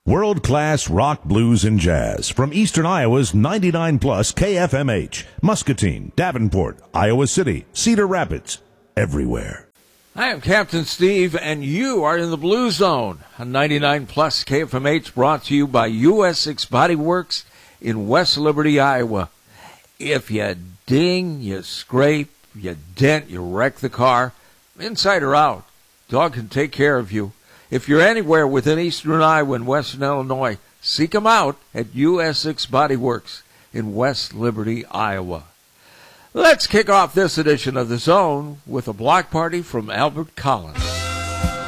World-class rock, blues, and jazz from Eastern Iowa's 99 plus KFMH, Muscatine, Davenport, Iowa City, Cedar Rapids, everywhere. I am Captain Steve, and you are in the Blue Zone on 99 plus KFMH, brought to you by US6 Body Works in West Liberty, Iowa. If you ding, you scrape, you dent, you wreck the car, inside or out, dog can take care of you. If you're anywhere within eastern Iowa and western Illinois, seek them out at US6 Body Works in West Liberty, Iowa. Let's kick off this edition of The Zone with a block party from Albert Collins.